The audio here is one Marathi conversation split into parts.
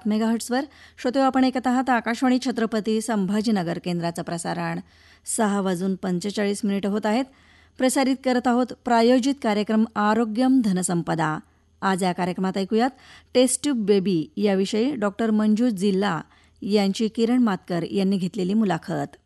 मेगाहर्ट्झवर. श्रोते, आपण ऐकत आहात आकाशवाणी छत्रपती संभाजीनगर केंद्राचं प्रसारण. 6:45 होत आहेत. प्रसारित करत आहोत प्रायोजित कार्यक्रम आरोग्यम धनसंपदा. आज या कार्यक्रमात ऐकूयात टेस्ट ट्यूब बेबी याविषयी डॉक्टर मंजू जिल्ला यांची किरण मातकर यांनी घेतलेली मुलाखत.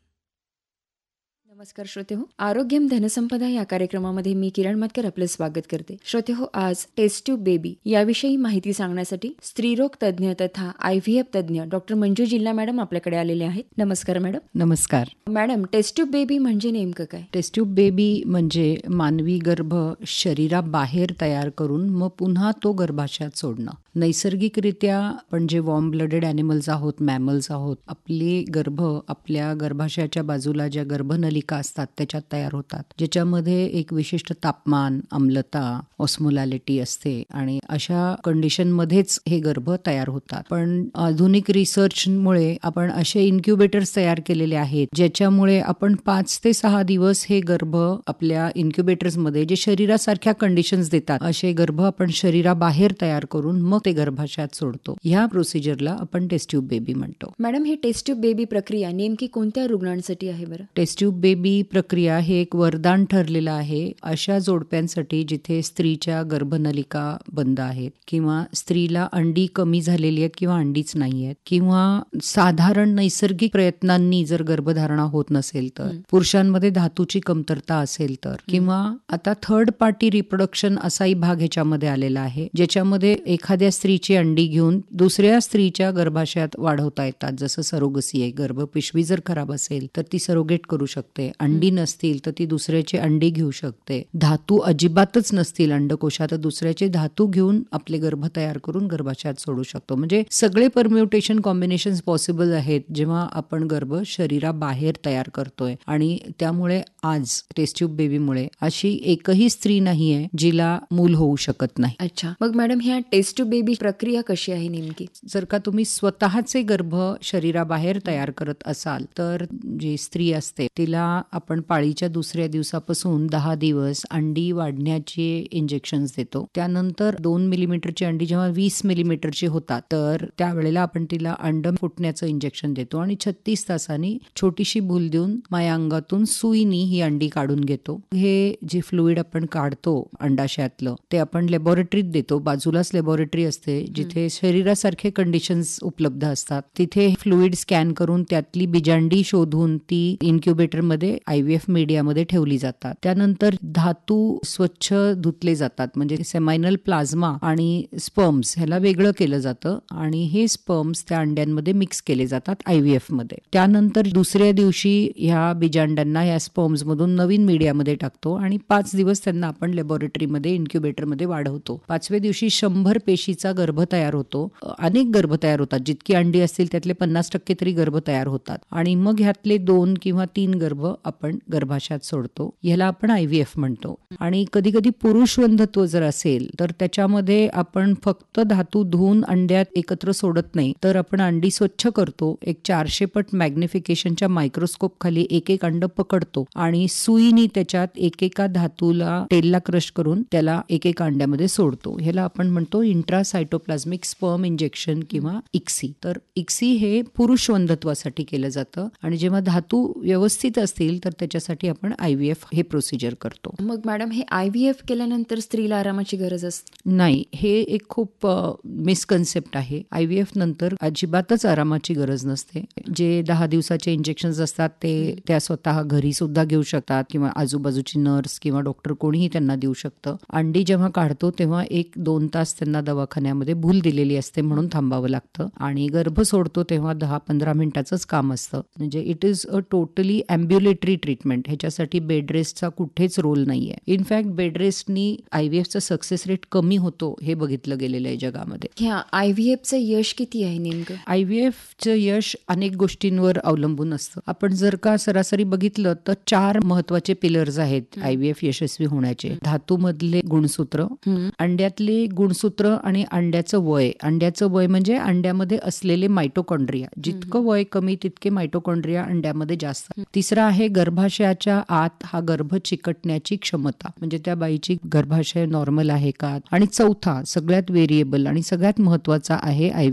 नमस्कार श्रोते हो, आरोग्यम धनसंपदा या कार्यक्रमामध्ये मी किरण मातकर आपलं स्वागत करते. श्रोते हो, आज टेस्ट ट्यूब बेबी याविषयी माहिती सांगण्यासाठी स्त्रीरोग तज्ज्ञ तथा IVF तज्ज्ञ डॉक्टर मंजू जिल्ला मॅडम आपल्याकडे आलेले आहेत. नमस्कार मॅडम. नमस्कार मॅडम, टेस्ट ट्यूब बेबी म्हणजे नेमकं काय? टेस्ट ट्यूब बेबी म्हणजे मानवी गर्भ शरीराबाहेर तयार करून मग पुन्हा तो गर्भाशयात सोडणं. नैसर्गिकरित्या आपण जे वॉर्म ब्लडेड ॲनिमल्स आहोत, मॅमल्स आहोत, आपले गर्भ आपल्या गर्भाशयाच्या बाजूला ज्या गर्भनलिका असतात त्याच्यात तयार होतात, ज्याच्यामध्ये एक विशिष्ट तापमान, आम्लता, ऑस्मोलॅलिटी असते आणि अशा कंडिशनमध्येच हे गर्भ तयार होतात. पण आधुनिक रिसर्चमुळे आपण असे इन्क्युबेटर्स तयार केलेले आहेत ज्याच्यामुळे आपण 5 ते 6 दिवस हे गर्भ आपल्या इन्क्युबेटर्समध्ये जे शरीरासारख्या कंडिशन्स देतात असे गर्भ आपण शरीराबाहेर तयार करून मग ते गर्भाशयात सोडतो. ह्या प्रोसिजरला आपण टेस्ट ट्यूब बेबी म्हणतो. मॅडम, ही टेस्ट ट्यूब बेबी प्रक्रिया नेमकी कोणत्या रुग्णांसाठी आहे बरं? टेस्ट ट्यूब बेबी प्रक्रिया हे एक वरदान ठरलेलं आहे अशा जोडप्यांसाठी जिथे स्त्रीच्या गर्भनलिका बंद आहेत किंवा स्त्रीला अंडी कमी झालेली आहेत किंवा अंडीच नाही आहेत किंवा साधारण नैसर्गिक प्रयत्नांनी जर गर्भधारणा होत नसेल तर, पुरुषांमध्ये धातूची कमतरता असेल तर, किंवा आता थर्ड पार्टी रिप्रोडक्शन असाही भाग ह्याच्यामध्ये आलेला आहे ज्याच्यामध्ये एखाद्या स्त्रीची अंडी घेऊन दुसऱ्या स्त्रीच्या गर्भाशयात वाढवता येतात. जसं सरोगसी आहे, गर्भपिशवी जर खराब असेल तर ती सरोगेट करू शकते, अंडी नसतील तर ती दुसऱ्याची अंडी घेऊ शकते, धातू अजिबातच नसतील अंडकोशात तर दुसऱ्याचे धातू घेऊन आपले गर्भ तयार करून गर्भाशयात सोडू शकतो. म्हणजे सगळे परम्युटेशन कॉम्बिनेशन्स पॉसिबल आहेत जेव्हा आपण गर्भ शरीराबाहेर तयार करतोय. आणि त्यामुळे आज टेस्ट ट्यूब बेबीमुळे अशी एकही स्त्री नाहीये जिला मूल होऊ शकत नाही. अच्छा, मग मॅडम, ह्या टेस्ट ट्यूब बेबी प्रक्रिया कशी आहे नेमकी? जर का तुम्ही स्वतःचे गर्भ शरीराबाहेर तयार करत असाल तर जी स्त्री असते तिला आपण पाळीच्या दुसऱ्या दिवसापासून 10 दिवस अंडी वाढण्याचे इंजेक्शन्स देतो. त्यानंतर 2 मिलीमीटरची अंडी जेव्हा 20 मिलीमीटरची होतात तर त्यावेळेला आपण तिला अंड फुटण्याचं इंजेक्शन देतो आणि 36 तासांनी छोटीशी भूल देऊन माया अंगातून सुईनी ही अंडी काढून घेतो. हे जे फ्लुइड आपण काढतो अंडाशयातलं ते आपण लॅबोरेटरीत देतो. बाजूलाच लॅबोरेटरी असते जिथे शरीरासारखे कंडिशन्स उपलब्ध असतात. तिथे फ्लुइड स्कॅन करून त्यातली बिजांडी शोधून ती इन्क्युबेटर मध्ये IVF मीडियामध्ये ठेवली जातात. त्यानंतर धातू स्वच्छ धुतले जातात, म्हणजे सेमायनल प्लाझ्मा आणि स्पर्म्स ह्याला वेगळं केलं जातं आणि हे स्पर्म्स त्या अंड्यांमध्ये मिक्स केले जातात IVF मध्ये. त्यानंतर दुसऱ्या दिवशी ह्या बिजांड्यांना या स्पर्म्स मधून नवीन मीडियामध्ये टाकतो आणि 5 दिवस त्यांना आपण लॅबोरेटरीमध्ये इन्क्युबेटरमध्ये वाढवतो. 5व्या दिवशी 100 पेशीचा गर्भ तयार होतो. अनेक गर्भ तयार होतात, जितकी अंडी असतील त्यातले 50% तरी गर्भ तयार होतात आणि मग ह्यातले 2 किंवा 3 गर्भ आपण गर्भाशयात सोडतो. ह्याला आपण IVF म्हणतो. आणि कधी कधी पुरुषवंधत्व जर असेल तर त्याच्यामध्ये आपण फक्त धातू धुवून अंड्यात एकत्र सोडत नाही तर आपण अंडी स्वच्छ करतो. एक 400 पट मॅग्निफिकेशनच्या मायक्रोस्कोप खाली एक अंड पकडतो आणि सुईनी त्याच्यात एकेका धातूला टेलला क्रश करून त्याला एकेका अंड्यामध्ये सोडतो. ह्याला आपण म्हणतो इंट्रासायटोप्लाझ्मिक स्पर्म इंजेक्शन किंवा ICSI. तर ICSI हे पुरुषवंधत्वासाठी केलं जातं आणि जेव्हा धातू व्यवस्थित असतील तर त्याच्यासाठी आपण IVF हे प्रोसिजर करतो. मग मॅडम, हे IVF केल्यानंतर स्त्रीला आरामाची गरज असते? नाही, हे एक खूप मिसकन्सेप्ट आहे. IVF नंतर अजिबातच आरामाची गरज नसते. जे 10 दिवसाचे इंजेक्शन्स असतात ते त्या स्वतः घरी सुद्धा घेऊ शकतात किंवा आजूबाजूची नर्स किंवा डॉक्टर कोणीही त्यांना देऊ शकतं. अंडी जेव्हा काढतो तेव्हा 1-2 तास त्यांना दवाखान्यामध्ये भूल दिलेली असते म्हणून थांबावं लागतं आणि गर्भ सोडतो तेव्हा 10-15 मिनिटाचंच काम असतं. म्हणजे it is a totally ॲम्ब्युलेटरी treatment. ह्याच्यासाठी बेड रेस्टचा कुठेच रोल नाहीये. इनफॅक्ट बेड रेस्टनी IVFचा सक्सेस रेट कमी होतो हे बघितलं गेलेलं आहे जगामध्ये. ह्या IVFचं यश किती आहे नेमकं? IVFचं यश अनेक गोष्टींवर अवलंबून असतं. आपण जर का सरासरी बघितलं तर 4 महत्वाचे पिलर्स आहेत IVF यशस्वी होण्याचे. धातूमधले गुणसूत्र, अंड्यातले गुणसूत्र आणि अंड्याचं वय. अंड्याचं वय म्हणजे अंड्यामध्ये असलेले मायटोकॉन्ड्रिया. जितकं वय कमी तितके मायटोकॉन्ड्रिया अंड्यामध्ये जास्त. तिसरा आहे गर्भाशयाच्या आत हा गर्भ चिकटण्याची क्षमता, म्हणजे त्या बाईची गर्भाशय नॉर्मल आहे का. आणि चौथा सगळ्यात व्हेरिएबल आणि सगळ्यात महत्वाचा आहे